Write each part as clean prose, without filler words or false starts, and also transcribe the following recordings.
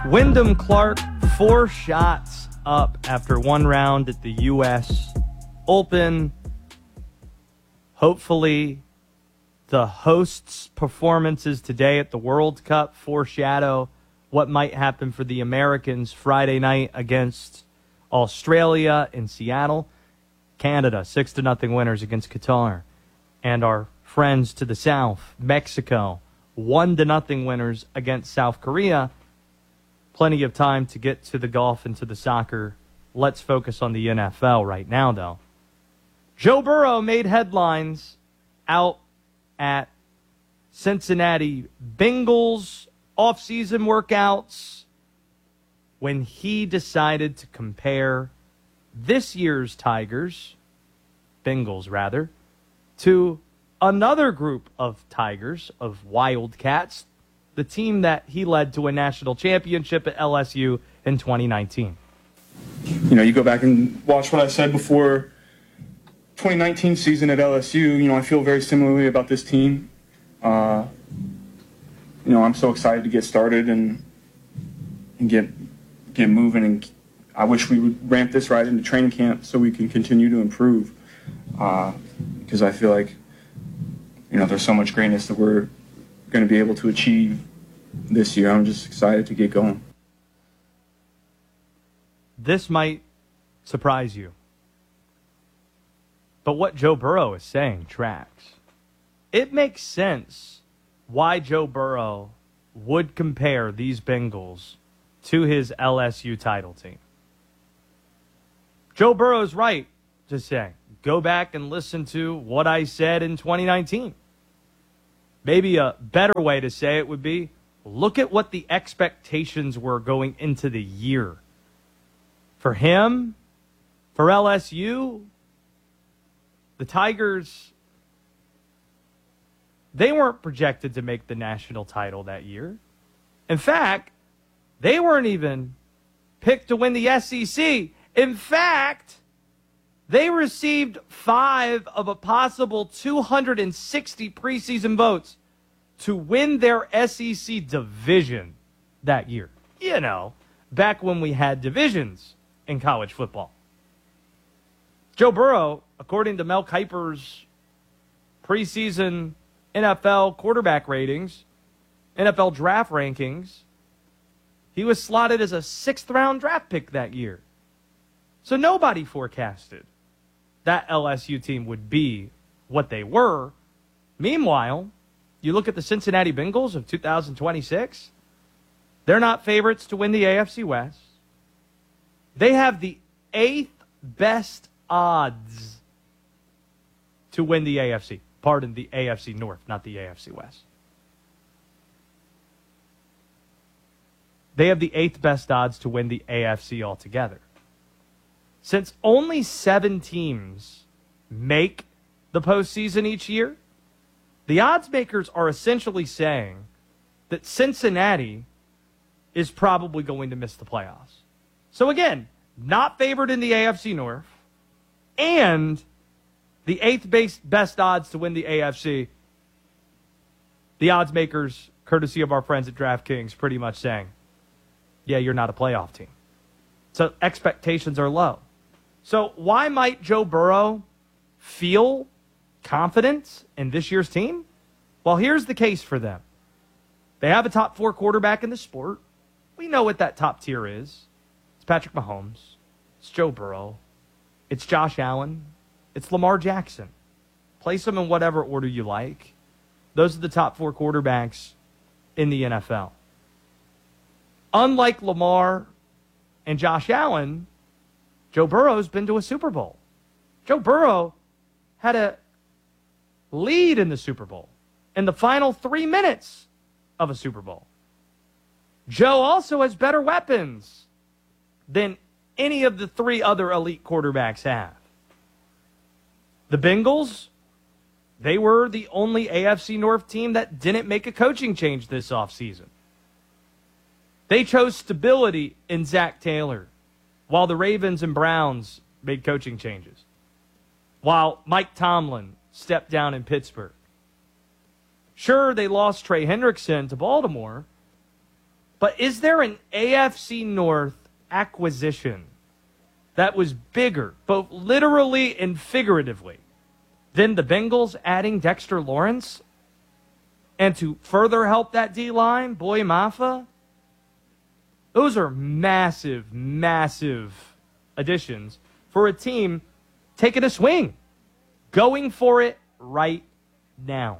Wyndham Clark, 4 shots up after one round at the U.S. Open. Hopefully, the hosts' performances today at the World Cup foreshadow what might happen for the Americans Friday night against Australia in Seattle. Canada, 6-0 winners against Qatar. And our friends to the south, Mexico, 1-0 winners against South Korea. Plenty of time to get to the golf and to the soccer. Let's focus on the NFL right now, though. Joe Burrow made headlines out at Cincinnati Bengals off-season workouts when he decided to compare this year's Bengals rather, to another group of Tigers, of Wildcats, the team that he led to a national championship at LSU in 2019. You go back and watch what I said before 2019 season at LSU. I feel very similarly about this team. I'm so excited to get started and get moving. And I wish we would ramp this right into training camp so we can continue to improve. Because I feel like, there's so much greatness that we're going to be able to achieve this year. I'm just excited to get going. This might surprise you, but what Joe Burrow is saying tracks. It makes sense why Joe Burrow would compare these Bengals to his LSU title team. Joe Burrow's right to say, go back and listen to what I said in 2019. Maybe a better way to say it would be, look at what the expectations were going into the year. For him, for LSU, the Tigers, they weren't projected to make the national title that year. In fact, they weren't even picked to win the SEC. In fact, they received 5 of a possible 260 preseason votes to win their SEC division that year. Back when we had divisions in college football. Joe Burrow, according to Mel Kiper's preseason NFL quarterback ratings, NFL draft rankings, he was slotted as a 6th-round draft pick that year. So nobody forecasted that LSU team would be what they were. Meanwhile, you look at the Cincinnati Bengals of 2026, they're not favorites to win the AFC West. They have the 8th best odds to win the AFC. Pardon, the AFC North, not the AFC West. They have the 8th best odds to win the AFC altogether. Since only 7 teams make the postseason each year, the odds makers are essentially saying that Cincinnati is probably going to miss the playoffs. So again, not favored in the AFC North, and the 8th best odds to win the AFC. The odds makers, courtesy of our friends at DraftKings, pretty much saying, yeah, you're not a playoff team. So expectations are low. So why might Joe Burrow feel confident in this year's team? Well, here's the case for them. They have a top 4 quarterback in the sport. We know what that top tier is. It's Patrick Mahomes. It's Joe Burrow. It's Josh Allen. It's Lamar Jackson. Place them in whatever order you like. Those are the top 4 quarterbacks in the NFL. Unlike Lamar and Josh Allen, Joe Burrow's been to a Super Bowl. Joe Burrow had a lead in the Super Bowl in the final 3 minutes of a Super Bowl. Joe also has better weapons than any of the 3 other elite quarterbacks have. The Bengals, they were the only AFC North team that didn't make a coaching change this offseason. They chose stability in Zach Taylor, while the Ravens and Browns made coaching changes. While Mike Tomlin stepped down in Pittsburgh. Sure, they lost Trey Hendrickson to Baltimore, But is there an AFC North acquisition that was bigger, both literally and figuratively, than the Bengals adding Dexter Lawrence? And to further help that D-line, Boy Mafa? Those are massive, massive additions for a team taking a swing, going for it right now.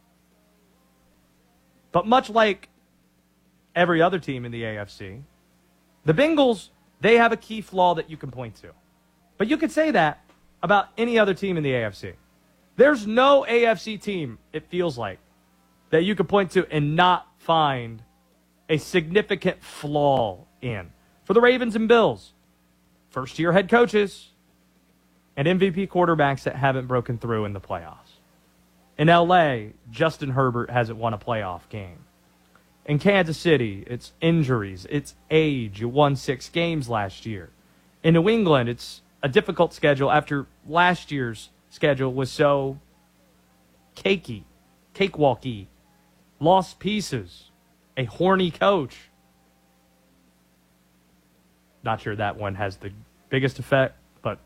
But much like every other team in the AFC, the Bengals, they have a key flaw that you can point to. But you could say that about any other team in the AFC. There's no AFC team, it feels like, that you could point to and not find a significant flaw in. For the Ravens and Bills, first-year head coaches and MVP quarterbacks that haven't broken through in the playoffs. In L.A., Justin Herbert hasn't won a playoff game. In Kansas City, it's injuries, it's age. You won 6 games last year. In New England, it's a difficult schedule after last year's schedule was so cakewalky, lost pieces, a horny coach. Not sure that one has the biggest effect, but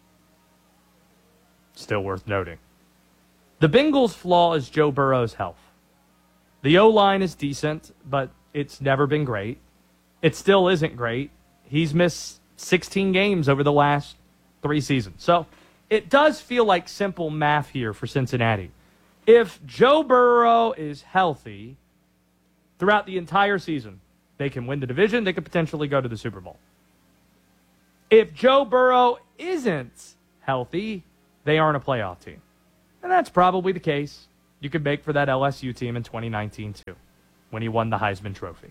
still worth noting. The Bengals' flaw is Joe Burrow's health. The O-line is decent, but it's never been great. It still isn't great. He's missed 16 games over the last 3 seasons. So it does feel like simple math here for Cincinnati. If Joe Burrow is healthy throughout the entire season, they can win the division. They could potentially go to the Super Bowl. If Joe Burrow isn't healthy, they aren't a playoff team. And that's probably the case you could make for that LSU team in 2019, too, when he won the Heisman Trophy.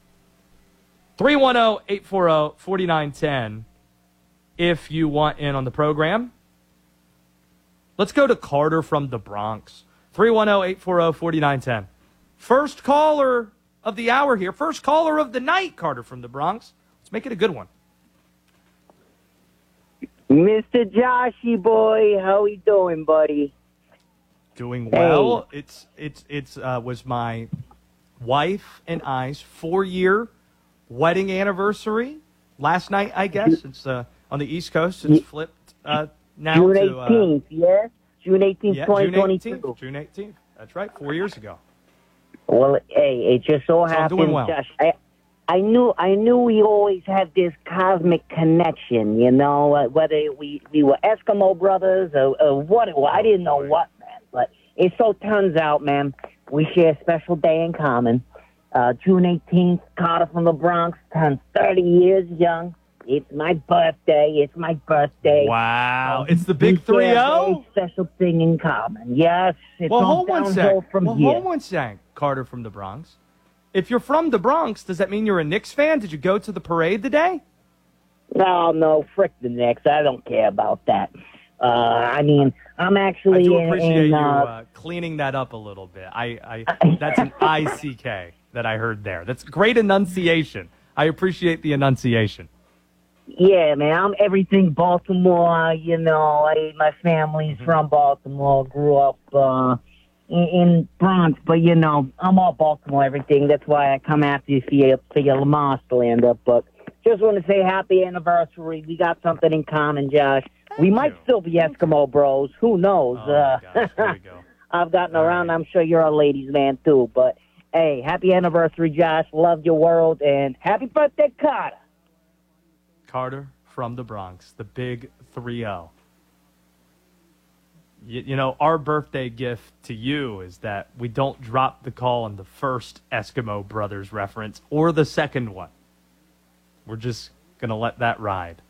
310-840-4910 if you want in on the program. Let's go to Carter from the Bronx. 310-840-4910. First caller of the hour here. First caller of the night, Carter from the Bronx. Let's make it a good one. Mr. Joshy boy, how we doing, buddy? Doing well. Hey. It's was my wife and I's 4-year wedding anniversary last night, I guess. It's on the East Coast. It's flipped now June 18th, yes? June 18th, yeah, 2022. June 18th. That's right, 4 years ago. Well, hey, it just so happened, well. Josh, I knew we always had this cosmic connection, you know, whether we were Eskimo brothers or what it was. I didn't know what, man. But it so turns out, man, we share a special day in common. June 18th, Carter from the Bronx turns 30 years young. It's my birthday. Wow. It's the big 3-0? We share a very special thing in common. Yes. It's hold one sec. From here. Hold one sec, Carter from the Bronx. If you're from the Bronx, does that mean you're a Knicks fan? Did you go to the parade today? No, frick the Knicks. I don't care about that. I mean, I'm actually I do appreciate you cleaning that up a little bit. That's an ICK that I heard there. That's great enunciation. I appreciate the enunciation. Yeah, man, I'm everything Baltimore. You know, my family's from Baltimore. Grew up in Bronx, but you know, I'm all Baltimore. Everything. That's why I come after you for your Lamar slander. But just want to say happy anniversary. We got something in common, Josh. We might still be Eskimo bros. Who knows? Oh, gosh. There we go. I've gotten around. I'm sure you're a ladies' man, too. But, hey, happy anniversary, Josh. Love your world. And happy birthday, Carter. Carter from the Bronx, the big 3-0. You know, our birthday gift to you is that we don't drop the call on the first Eskimo Brothers reference or the second one. We're just going to let that ride.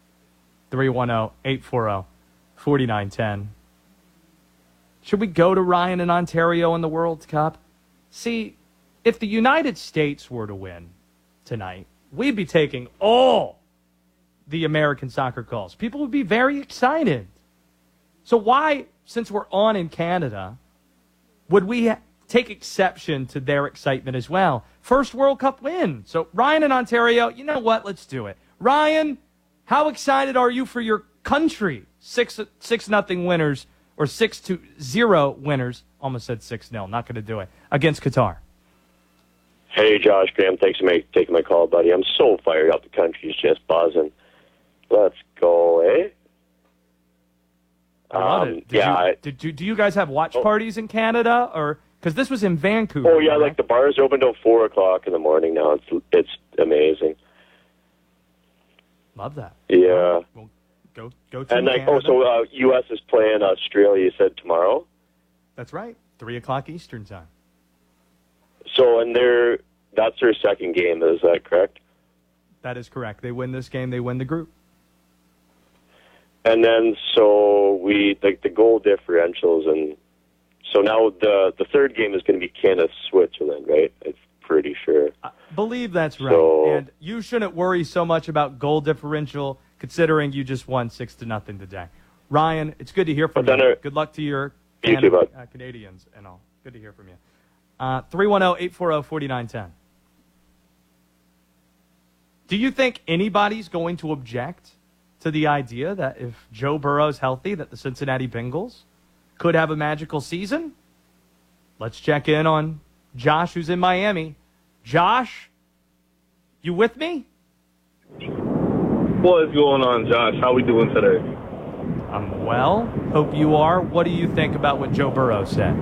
310-840-4910. Should we go to Ryan in Ontario in the World Cup? See, if the United States were to win tonight, we'd be taking all the American soccer calls. People would be very excited. So why, since we're on in Canada, would we take exception to their excitement as well? First World Cup win. So Ryan in Ontario, you know what? Let's do it. Ryan, how excited are you for your country? 6-0 winners or 6-0 winners. Almost said 6-0. Not going to do it. Against Qatar. Hey, Josh, Graham, thanks for taking my call, buddy. I'm so fired up. The country's just buzzing. Let's go, eh? I love it. Do you guys have watch parties in Canada, or because this was in Vancouver? Oh, yeah, right? like the bars are open till 4 o'clock in the morning now. It's amazing. Love that. Yeah. Well, go to and like, Canada. also, U.S. is playing Australia, you said, tomorrow? That's right. 3 o'clock Eastern time. So, and that's their second game, is that correct? That is correct. They win this game, they win the group. And then, so the goal differentials, and so now the third game is going to be Canada-Switzerland, right? I'm pretty sure. I believe that's right. So, and you shouldn't worry so much about goal differential, considering you just won 6-0 today. Ryan, it's good to hear from you. Good luck to your Canadians and all. Good to hear from you. 310-840-4910. Do you think anybody's going to object to the idea that if Joe Burrow's healthy, that the Cincinnati Bengals could have a magical season? Let's check in on Josh, who's in Miami. Josh, you with me? What is going on, Josh? How we doing today? I'm well. Hope you are. What do you think about what Joe Burrow said?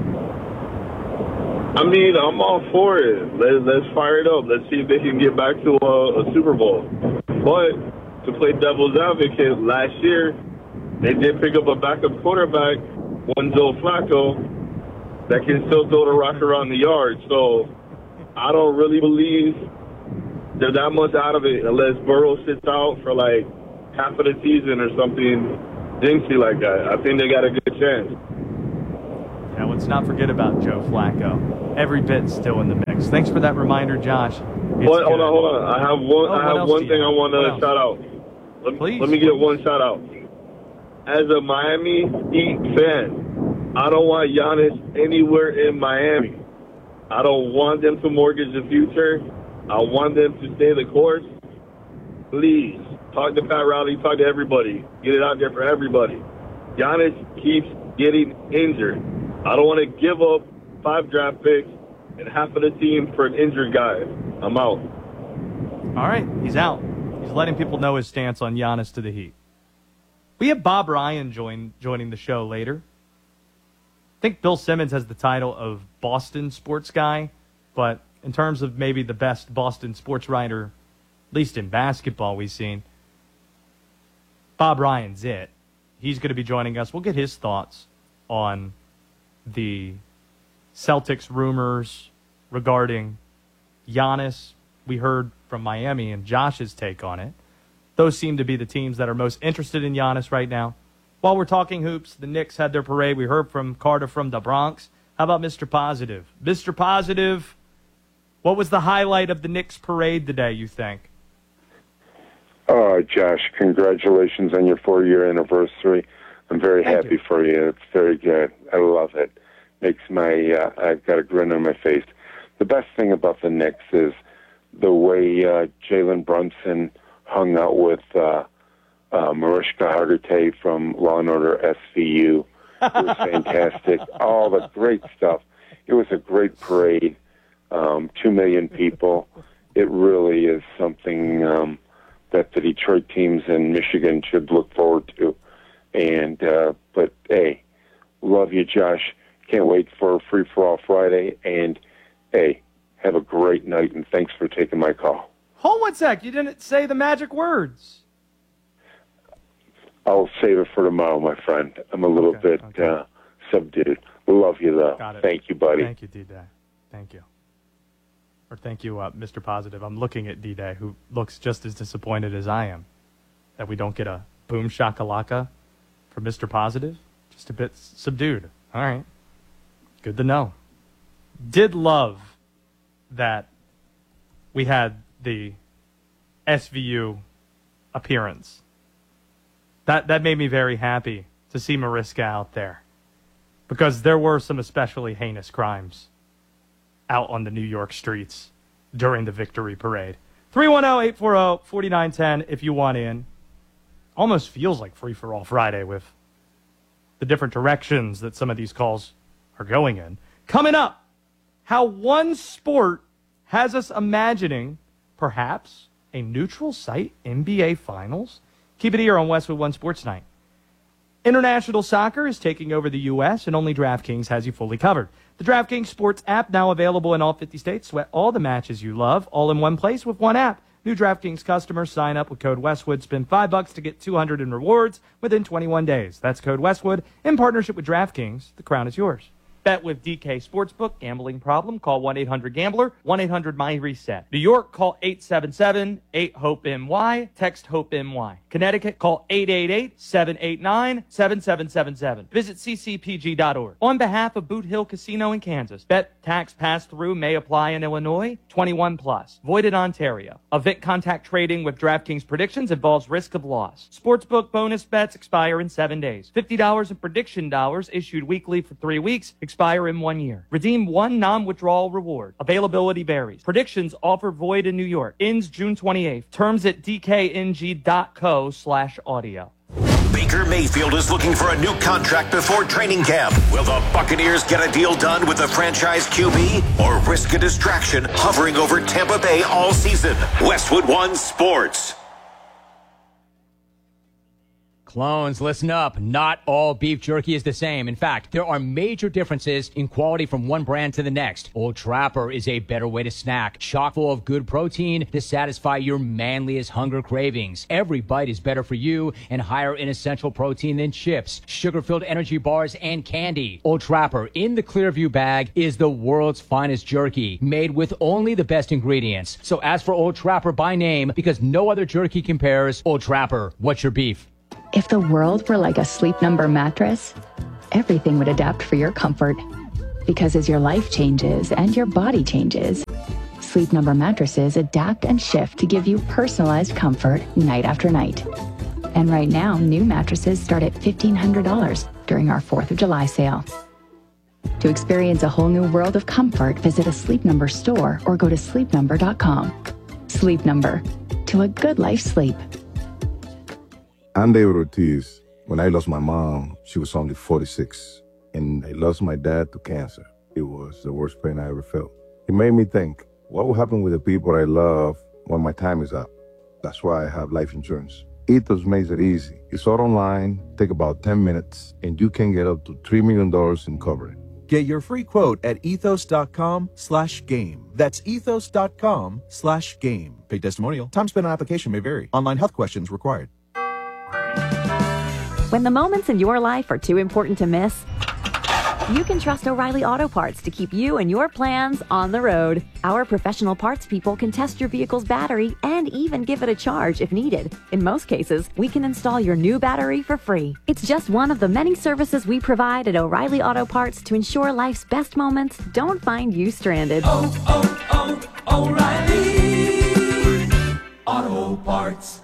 I mean, I'm all for it. Let's fire it up. Let's see if they can get back to a Super Bowl. But to play devil's advocate, last year they did pick up a backup quarterback, one Joe Flacco, that can still throw the rock around the yard. So I don't really believe they're that much out of it unless Burrow sits out for like half of the season or something jinxy like that. I think they got a good chance. Now, let's not forget about Joe Flacco. Every bit still in the mix. Thanks for that reminder, Josh. Hold on. I have one thing I want to shout out. Let me get one shout out. As a Miami Heat fan, I don't want Giannis anywhere in Miami. I don't want them to mortgage the future. I want them to stay the course. Please, talk to Pat Riley, talk to everybody. Get it out there for everybody. Giannis keeps getting injured. I don't want to give up 5 draft picks and half of the team for an injured guy. I'm out. All right, he's out. He's letting people know his stance on Giannis to the Heat. We have Bob Ryan joining the show later. I think Bill Simmons has the title of Boston sports guy, but in terms of maybe the best Boston sports writer, at least in basketball we've seen, Bob Ryan's it. He's going to be joining us. We'll get his thoughts on the Celtics rumors regarding Giannis. We heard from Miami and Josh's take on it. Those seem to be the teams that are most interested in Giannis right now. While we're talking hoops, the Knicks had their parade. We heard from Carter from the Bronx. How about Mr. Positive? Mr. Positive, what was the highlight of the Knicks parade today, you think? Oh, Josh, congratulations on your 4-year anniversary. I'm very happy for you. It's very good. I love it. Makes my I've got a grin on my face. The best thing about the Knicks is the way Jalen Brunson hung out with Mariska Hargitay from Law & Order SVU. It was fantastic. All the great stuff. It was a great parade. 2 million people. It really is something that the Detroit teams in Michigan should look forward to. And but hey, love you, Josh. Can't wait for Free for All Friday. And hey, have a great night. And thanks for taking my call. Hold one sec. You didn't say the magic words. I'll save it for tomorrow, my friend. I'm a little bit subdued. Love you, though. Got it. Thank you, buddy. Thank you, D-Day. Thank you. Or thank you, Mr. Positive. I'm looking at D-Day, who looks just as disappointed as I am that we don't get a boom shakalaka for Mr. Positive. Just a bit subdued. All right. Good to know. Did love that we had the SVU appearance. That made me very happy to see Mariska out there, because there were some especially heinous crimes out on the New York streets during the victory parade. 310-840-4910 if you want in. Almost feels like Free for All Friday with the different directions that some of these calls are going in. Coming up, how one sport has us imagining, perhaps, a neutral site NBA Finals? Keep it here on Westwood One Sports Night. International soccer is taking over the U.S., and only DraftKings has you fully covered. The DraftKings Sports app, now available in all 50 states. Sweat all the matches you love, all in one place with one app. New DraftKings customers sign up with code Westwood. Spend $5 to get $200 in rewards within 21 days. That's code Westwood in partnership with DraftKings. The crown is yours. Bet with DK Sportsbook. Gambling problem? Call 1-800-GAMBLER. 1-800-MY-RESET. New York, call 877-8-HOPE-NY. Text HOPE-NY. Connecticut, call 888-789-7777. Visit ccpg.org. On behalf of Boot Hill Casino in Kansas, bet tax pass-through may apply in Illinois. 21 plus. Void in Ontario. Event contact trading with DraftKings predictions involves risk of loss. Sportsbook bonus bets expire in 7 days. $50 in prediction dollars issued weekly for 3 weeks. Expire in 1 year. Redeem one non-withdrawal reward. Availability varies. Predictions offer void in New York. Ends June 28th. Terms at dkng.co/audio. Baker Mayfield is looking for a new contract before training camp. Will the Buccaneers get a deal done with the franchise QB or risk a distraction hovering over Tampa Bay all season? Westwood One Sports. Clones, listen up. Not all beef jerky is the same. In fact, there are major differences in quality from one brand to the next. Old Trapper is a better way to snack, chock full of good protein to satisfy your manliest hunger cravings. Every bite is better for you and higher in essential protein than chips, sugar-filled energy bars, and candy. Old Trapper in the Clearview bag is the world's finest jerky, made with only the best ingredients. So ask for Old Trapper by name because no other jerky compares. Old Trapper, what's your beef? If the world were like a Sleep Number mattress, everything would adapt for your comfort. Because as your life changes and your body changes, Sleep Number mattresses adapt and shift to give you personalized comfort night after night. And right now, new mattresses start at $1,500 during our 4th of July sale. To experience a whole new world of comfort, visit a Sleep Number store or go to sleepnumber.com. Sleep Number. To a good life sleep. I'm David Ortiz. When I lost my mom, she was only 46. And I lost my dad to cancer. It was the worst pain I ever felt. It made me think, what will happen with the people I love when my time is up? That's why I have life insurance. Ethos makes it easy. It's all online, take about 10 minutes, and you can get up to $3 million in coverage. Get your free quote at ethos.com/game. That's ethos.com/game. Paid testimonial. Time spent on application may vary. Online health questions required. When the moments in your life are too important to miss, you can trust O'Reilly Auto Parts to keep you and your plans on the road. Our professional parts people can test your vehicle's battery and even give it a charge if needed. In most cases, we can install your new battery for free. It's just one of the many services we provide at O'Reilly Auto Parts to ensure life's best moments don't find you stranded. O'Reilly Auto Parts.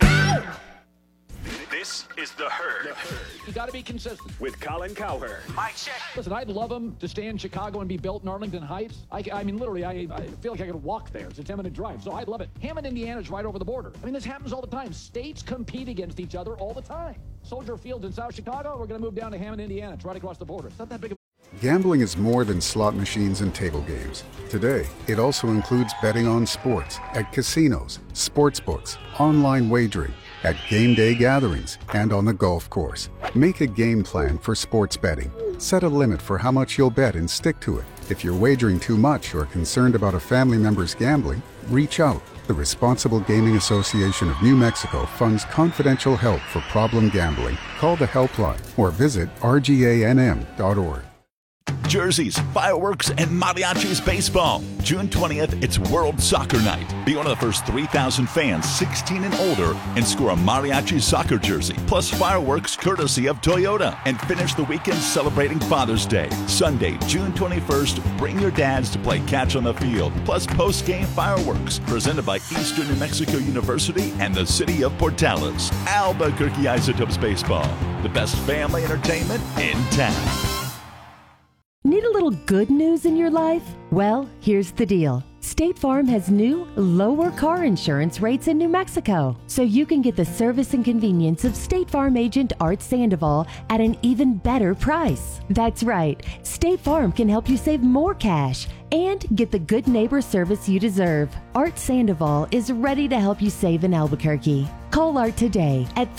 This is The Herd. You got to be consistent. With Colin Cowherd. Mike check. Listen, I'd love him to stay in Chicago and be built in Arlington Heights. I mean, literally, I feel like I could walk there. It's a 10-minute drive, so I'd love it. Hammond, Indiana's right over the border. I mean, this happens all the time. States compete against each other all the time. Soldier Field's in South Chicago. We're going to move down to Hammond, Indiana. It's right across the border. It's not that big of Gambling is more than slot machines and table games. Today, it also includes betting on sports, at casinos, sports books, online wagering, at game day gatherings, and on the golf course. Make a game plan for sports betting. Set a limit for how much you'll bet and stick to it. If you're wagering too much or concerned about a family member's gambling, reach out. The Responsible Gaming Association of New Mexico funds confidential help for problem gambling. Call the helpline or visit rganm.org. Jerseys, fireworks, and Mariachis baseball. June 20th, it's World Soccer Night. Be one of the first 3,000 fans 16 and older and score a Mariachi soccer jersey, plus fireworks courtesy of Toyota. And finish the weekend celebrating Father's Day. Sunday, June 21st, bring your dads to play catch on the field, plus post-game fireworks. Presented by Eastern New Mexico University and the City of Portales. Albuquerque Isotopes Baseball, the best family entertainment in town. Need a little good news in your life? Well, here's the deal. State Farm has new, lower car insurance rates in New Mexico, so you can get the service and convenience of State Farm agent Art Sandoval at an even better price. That's right, State Farm can help you save more cash and get the good neighbor service you deserve. Art Sandoval is ready to help you save in Albuquerque. Call Art today at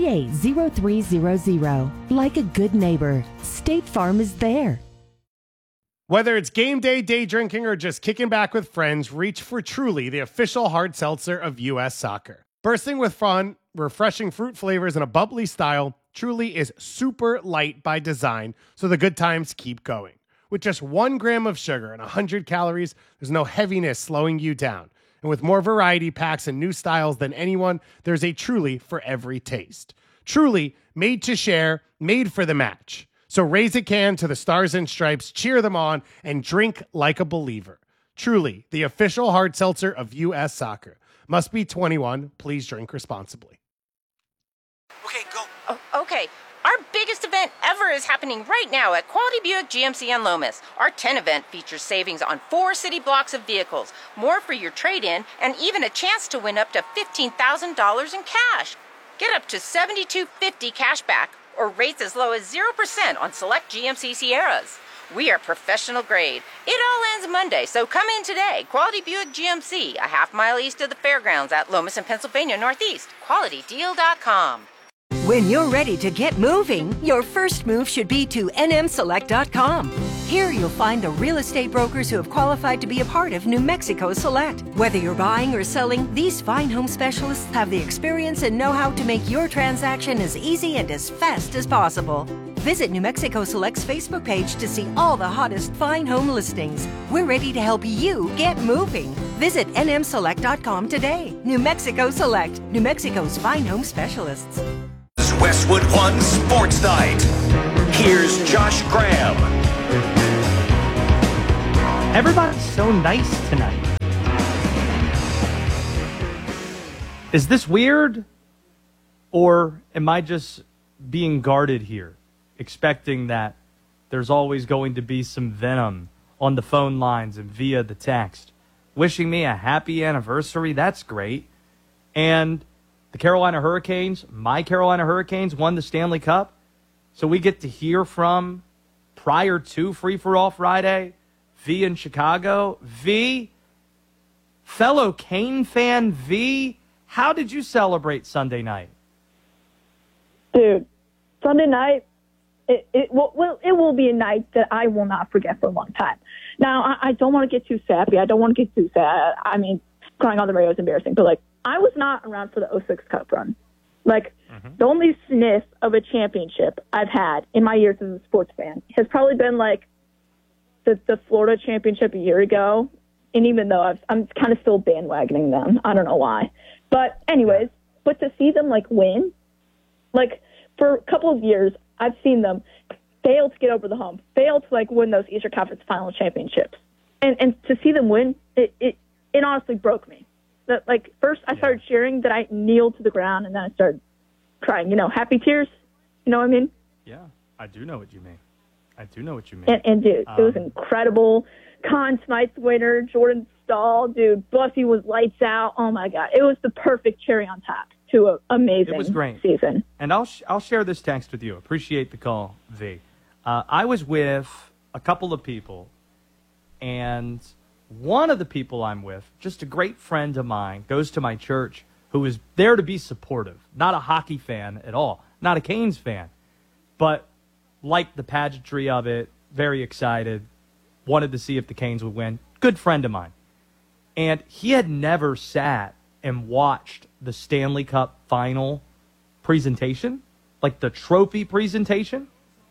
338-0300. Like a good neighbor, State Farm is there. Whether it's game day, day drinking, or just kicking back with friends, reach for Truly, the official hard seltzer of U.S. Soccer. Bursting with fun, refreshing fruit flavors, and a bubbly style, Truly is super light by design, so the good times keep going. With just 1 gram of sugar and 100 calories, there's no heaviness slowing you down. And with more variety packs and new styles than anyone, there's a Truly for every taste. Truly, made to share, made for the match. So raise a can to the Stars and Stripes, cheer them on, and drink like a believer. Truly, the official hard seltzer of U.S. Soccer. Must be 21. Please drink responsibly. Okay, go. Oh, okay. Our biggest event ever is happening right now at Quality Buick GMC on Lomas. Our 10 event features savings on 4 city blocks of vehicles, more for your trade-in, and even a chance to win up to $15,000 in cash. Get up to $7,250 cash back, or rates as low as 0% on select GMC Sierras. We are professional grade. It all ends Monday, so come in today. Quality Buick GMC, a half-mile east of the fairgrounds at Lomas and Pennsylvania Northeast. QualityDeal.com. When you're ready to get moving, your first move should be to nmselect.com. Here you'll find the real estate brokers who have qualified to be a part of New Mexico Select. Whether you're buying or selling, these fine home specialists have the experience and know-how to make your transaction as easy and as fast as possible. Visit New Mexico Select's Facebook page to see all the hottest fine home listings. We're ready to help you get moving. Visit nmselect.com today. New Mexico Select, New Mexico's fine home specialists. Westwood One Sports Night. Here's Josh Graham. Everybody's so nice tonight. Is this weird? Or am I just being guarded here, expecting that there's always going to be some venom on the phone lines and via the text? Wishing me a happy anniversary, that's great. And the Carolina Hurricanes, my Carolina Hurricanes, won the Stanley Cup. So we get to hear from, prior to Free For All Friday, V in Chicago. V, fellow Kane fan V, how did you celebrate Sunday night? Dude, Sunday night, it will be a night that I will not forget for a long time. Now, I don't want to get too sappy. I don't want to get too sad. I mean, crying on the radio is embarrassing, but, like, I was not around for the 06 Cup run. Like, the only sniff of a championship I've had in my years as a sports fan has probably been, like, the Florida championship a year ago. And even though I'm kind of still bandwagoning them. I don't know why. But anyways, but to see them, like, win, like, for a couple of years, I've seen them fail to get over the hump, fail to, like, win those Eastern Conference final championships. And to see them win, it honestly broke me. That, like, first I started cheering, then I kneeled to the ground, and then I started crying. You know, happy tears. You know what I mean? Yeah, I do know what you mean. And dude, it was incredible. Conn Smythe winner, Jordan Stahl, dude, Buffy was lights out. Oh, my God. It was the perfect cherry on top to an amazing It was great. season. And I'll share this text with you. Appreciate the call, V. I was with a couple of people, and one of the people I'm with, just a great friend of mine, goes to my church, who is there to be supportive. Not a hockey fan at all. Not a Canes fan. But liked the pageantry of it. Very excited. Wanted to see if the Canes would win. Good friend of mine. And he had never sat and watched the Stanley Cup final presentation. Like the trophy presentation.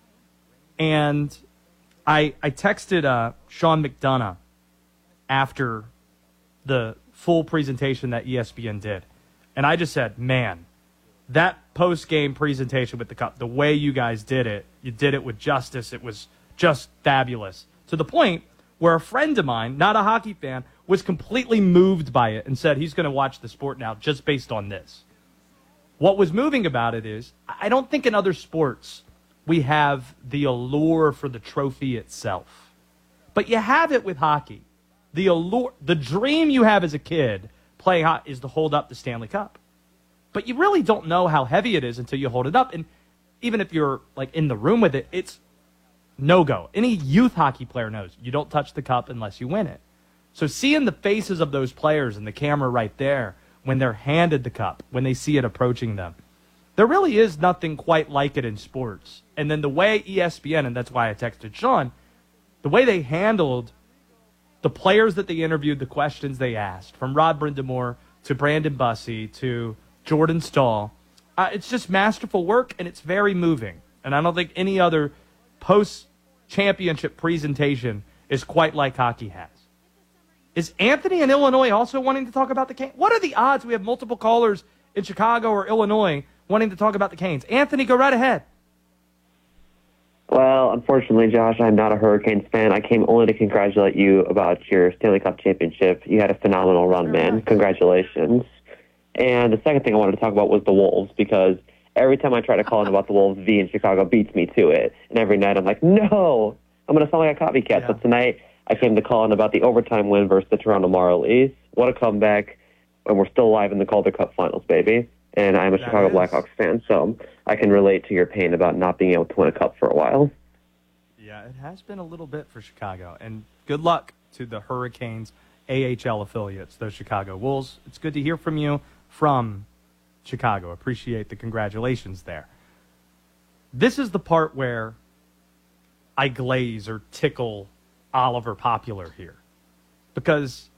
And I texted Sean McDonough after the full presentation that ESPN did. And I just said, man, that post-game presentation with the cup, the way you guys did it, you did it with justice. It was just fabulous. To the point where a friend of mine, not a hockey fan, was completely moved by it and said he's going to watch the sport now just based on this. What was moving about it is, I don't think in other sports we have the allure for the trophy itself. But you have it with hockey. the allure, the dream you have as a kid playing hockey is to hold up the Stanley Cup. But you really don't know how heavy it is until you hold it up. And even if you're like in the room with it, it's no-go. Any youth hockey player knows you don't touch the cup unless you win it. So seeing the faces of those players and the camera right there when they're handed the cup, when they see it approaching them, there really is nothing quite like it in sports. And then the way ESPN, and that's why I texted Sean, the way they handled the players that they interviewed, the questions they asked, from Rod Brindamore to Brandon Bussey to Jordan Stahl, it's just masterful work, and it's very moving. And I don't think any other post-championship presentation is quite like hockey has. Is Anthony in Illinois also wanting to talk about the Canes? What are the odds we have multiple callers in Chicago or Illinois wanting to talk about the Canes? Anthony, go right ahead. Well, unfortunately, Josh, I'm not a Hurricanes fan. I came only to congratulate you about your Stanley Cup championship. You had a phenomenal run, man. Congratulations. And the second thing I wanted to talk about was the Wolves, because every time I try to call in about the Wolves, V in Chicago beats me to it. And every night I'm like, no, I'm going to sound like a copycat. Yeah. So tonight I came to call in about the overtime win versus the Toronto Marlies. What a comeback. And we're still alive in the Calder Cup finals, baby. And I'm a Chicago Blackhawks fan, so I can relate to your pain about not being able to win a cup for a while. Yeah, it has been a little bit for Chicago. And good luck to the Hurricanes AHL affiliates, those Chicago Wolves. It's good to hear from you from Chicago. Appreciate the congratulations there. This is the part where I glaze or tickle Oliver Popular here, because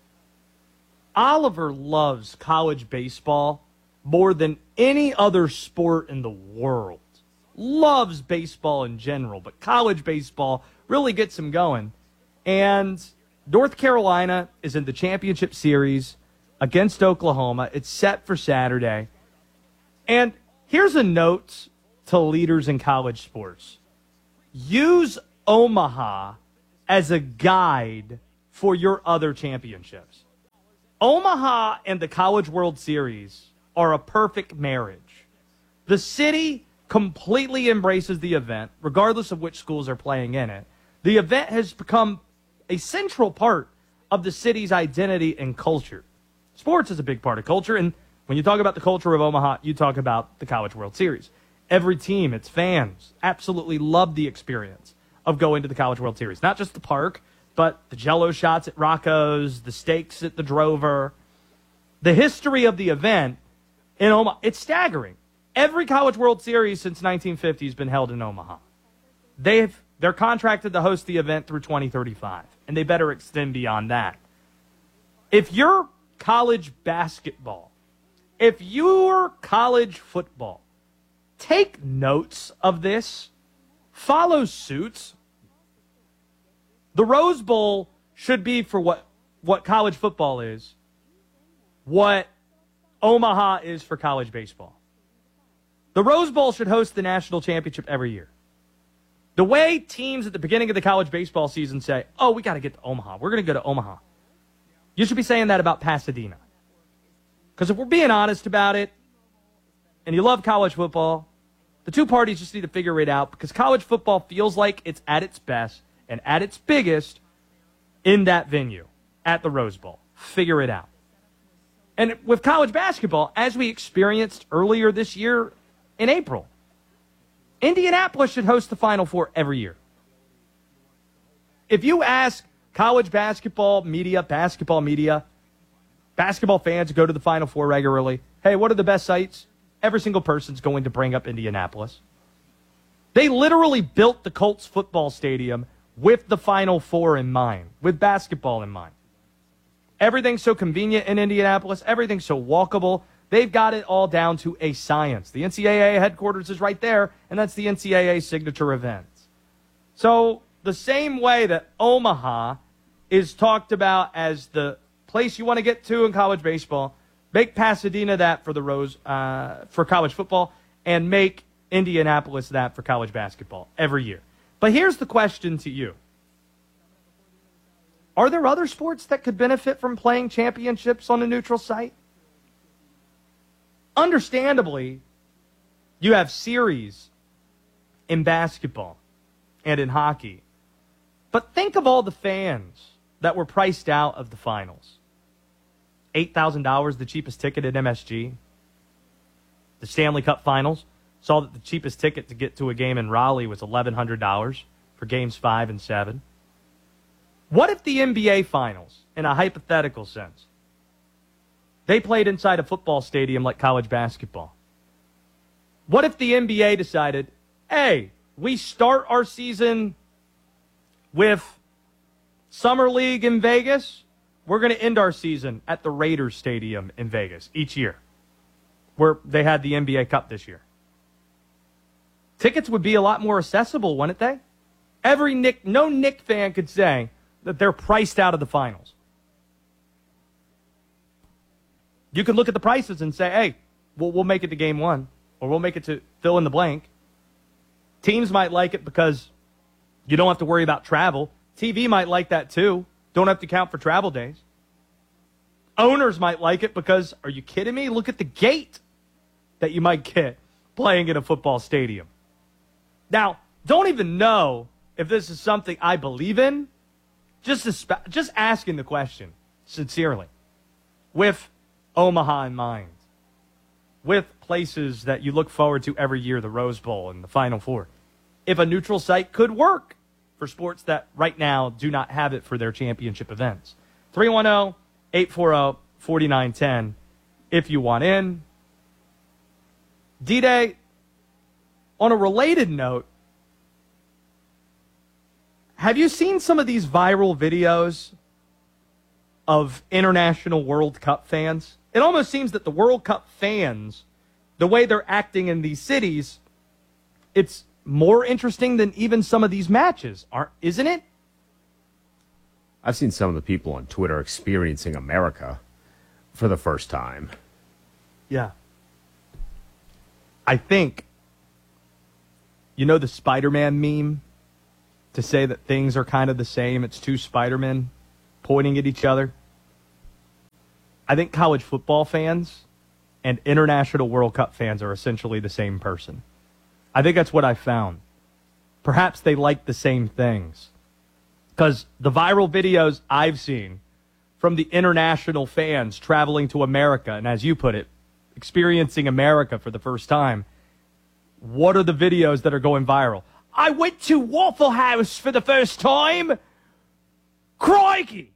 Oliver loves college baseball more than any other sport in the world. Loves baseball in general, but college baseball really gets him going. And North Carolina is in the championship series against Oklahoma. It's set for Saturday. And here's a note to leaders in college sports. Use Omaha as a guide for your other championships. Omaha and the College World Series are a perfect marriage. The city completely embraces the event, regardless of which schools are playing in it. The event has become a central part of the city's identity and culture. Sports is a big part of culture, and when you talk about the culture of Omaha, you talk about the College World Series. Every team, its fans, absolutely love the experience of going to the College World Series. Not just the park, but the Jell-O shots at Rocco's, the steaks at the Drover. The history of the event in Omaha, it's staggering. Every College World Series since 1950 has been held in Omaha. They're contracted to host the event through 2035, and they better extend beyond that. If you're college basketball, if you're college football, take notes of this. Follow suit. The Rose Bowl should be for what college football is, what Omaha is for college baseball. The Rose Bowl should host the national championship every year. The way teams at the beginning of the college baseball season say, oh, we got to get to Omaha. We're going to go to Omaha. You should be saying that about Pasadena. Because if we're being honest about it, and you love college football, the two parties just need to figure it out, because college football feels like it's at its best and at its biggest in that venue, at the Rose Bowl. Figure it out. And with college basketball, as we experienced earlier this year in April, Indianapolis should host the Final Four every year. If you ask college basketball media, basketball fans who go to the Final Four regularly, hey, what are the best sites? Every single person's going to bring up Indianapolis. They literally built the Colts football stadium with the Final Four in mind, with basketball in mind. Everything's so convenient in Indianapolis. Everything's so walkable. They've got it all down to a science. The NCAA headquarters is right there, and that's the NCAA signature events. So the same way that Omaha is talked about as the place you want to get to in college baseball, make Pasadena that for the for college football, and make Indianapolis that for college basketball every year. But here's the question to you. Are there other sports that could benefit from playing championships on a neutral site? Understandably, you have series in basketball and in hockey. But think of all the fans that were priced out of the finals. $8,000, the cheapest ticket at MSG. The Stanley Cup Finals saw that the cheapest ticket to get to a game in Raleigh was $1,100 for games 5 and 7. What if the NBA Finals, in a hypothetical sense, they played inside a football stadium like college basketball? What if the NBA decided, hey, we start our season with Summer League in Vegas. We're going to end our season at the Raiders Stadium in Vegas each year, where they had the NBA Cup this year. Tickets would be a lot more accessible, wouldn't they? No Knick fan could say that they're priced out of the finals. You could look at the prices and say, hey, we'll make it to game 1, or we'll make it to fill in the blank. Teams might like it because you don't have to worry about travel. TV might like that too. Don't have to count for travel days. Owners might like it because, are you kidding me? Look at the gate that you might get playing in a football stadium. Now, don't even know if this is something I believe in. Just asking the question, sincerely. With Omaha in mind. With places that you look forward to every year, the Rose Bowl and the Final Four. If a neutral site could work for sports that right now do not have it for their championship events. 310-840-4910 if you want in. D-Day, on a related note, have you seen some of these viral videos of International World Cup fans? It almost seems that the World Cup fans, the way they're acting in these cities, it's more interesting than even some of these matches, isn't it? I've seen some of the people on Twitter experiencing America for the first time. Yeah. I think, you know the Spider-Man meme? To say that things are kind of the same, it's two Spider-Men pointing at each other. I think college football fans and International World Cup fans are essentially the same person. I think that's what I found. Perhaps they like the same things. Because the viral videos I've seen from the international fans traveling to America, and as you put it, experiencing America for the first time, what are the videos that are going viral? I went to Waffle House for the first time. Crikey!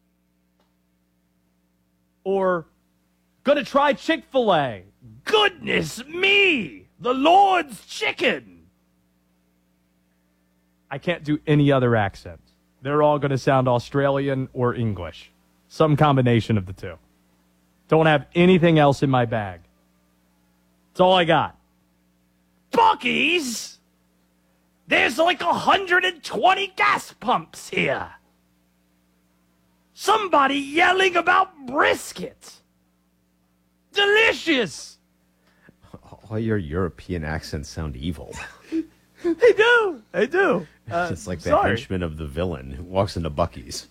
Or, gonna try Chick-fil-A. Goodness me! The Lord's chicken! I can't do any other accents. They're all going to sound Australian or English. Some combination of the two. Don't have anything else in my bag. That's all I got. Buc-ee's? There's like 120 gas pumps here. Somebody yelling about brisket. Delicious. All your European accents sound evil. They do. They do. It's like the henchman of the villain who walks into Buc-ee's.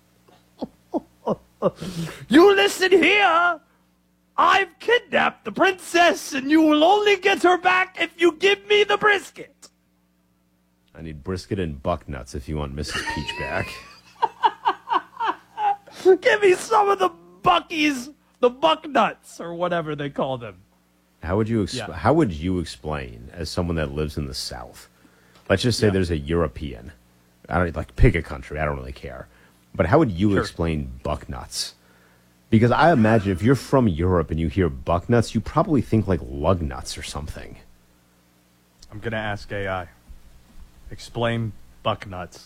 You listen here. I've kidnapped the princess, and you will only get her back if you give me the brisket. I need brisket and buck nuts if you want Mrs. Peach back. Give me some of the Buc-ee's, the buck nuts, or whatever they call them. How would you explain, as someone that lives in the South, let's just say there's a European, I don't like pick a country, I don't really care, but how would you explain buck nuts? Because I imagine if you're from Europe and you hear buck nuts, you probably think like lug nuts or something. I'm gonna ask AI. Explain buck nuts.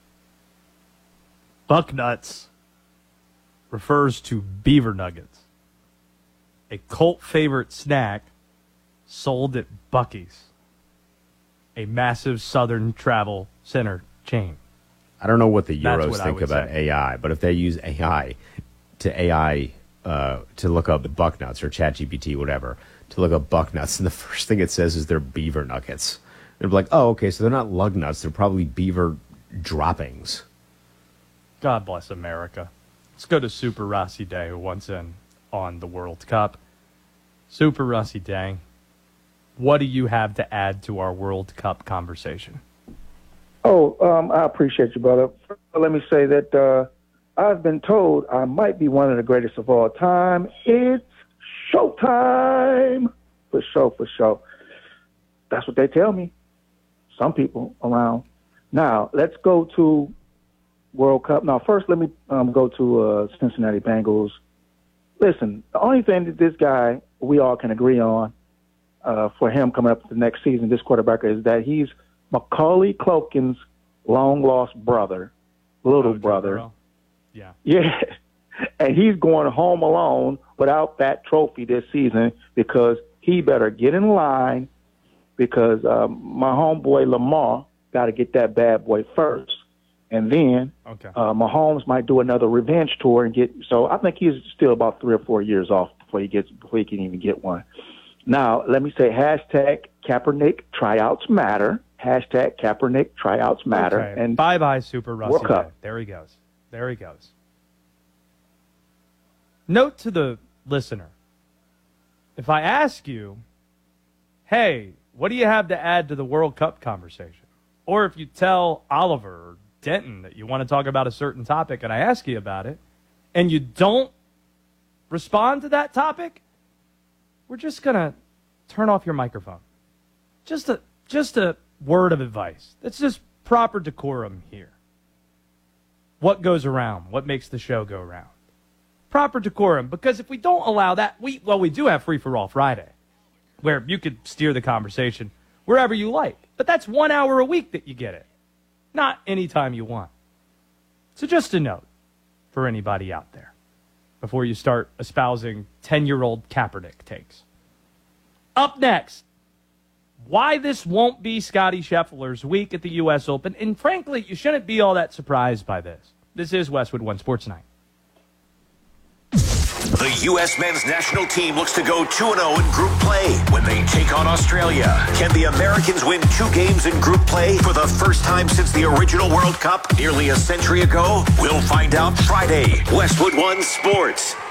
Buck nuts refers to beaver nuggets. A cult favorite snack sold at Buc-ee's, a massive southern travel center chain. I don't know what the Euros think about AI, but if they use AI to look up buck nuts or ChatGPT, whatever, to look up buck nuts, and the first thing it says is they're beaver nuggets. They're like, oh, okay, so they're not lug nuts, they're probably beaver droppings. God bless America. Let's go to Super Rossi Day, who wants in on the World Cup. Super Rossi Day, what do you have to add to our World Cup conversation? I appreciate you, brother. Let me say that I've been told I might be one of the greatest of all time. It's showtime. For sure. That's what they tell me. Some people around. Now, let's go to World Cup. Now, first, let me go to Cincinnati Bengals. Listen, the only thing that this guy, we all can agree on for him coming up the next season, this quarterback, is that he's Macaulay Culkin's long-lost brother, little brother. Yeah. Yeah. And he's going home alone without that trophy this season because he better get in line because my homeboy Lamar got to get that bad boy first. And then Mahomes might do another revenge tour and get. So I think he's still about 3 or 4 years off before he can even get one. Now, let me say hashtag Kaepernick tryouts matter. Hashtag Kaepernick tryouts matter. Okay. And bye-bye, Super Rusty. World Cup. There he goes. Note to the listener. If I ask you, hey, what do you have to add to the World Cup conversation? Or if you tell Oliver or Denton that you want to talk about a certain topic and I ask you about it, and you don't respond to that topic, we're just going to turn off your microphone. Just a word of advice. That's just proper decorum here. What goes around? What makes the show go around? Proper decorum, because if we don't allow that, we do have Free for All Friday, where you could steer the conversation wherever you like. But that's 1 hour a week that you get it, not anytime you want. So just a note for anybody out there before you start espousing 10-year-old Kaepernick takes. Up next, why this won't be Scottie Scheffler's week at the U.S. Open. And frankly, you shouldn't be all that surprised by this. This is Westwood One Sports Night. The U.S. men's national team looks to go 2-0 in group play when they take on Australia. Can the Americans win 2 games in group play for the first time since the original World Cup nearly a century ago? We'll find out Friday. Westwood One Sports.